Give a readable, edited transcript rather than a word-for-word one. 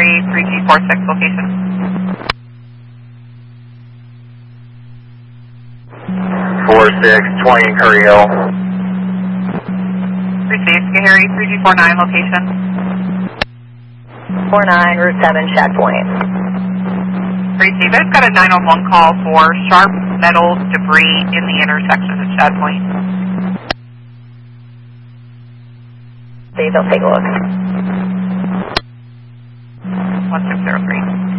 Harry 3G46 location. 4620 Curry Hill. Received. Ski Harry 3G49 location. 49 Route 7 Shad Point. Received. I've got a 911 call for sharp metal debris in the intersection at Shad Point. Dave, I'll take a look. 1603.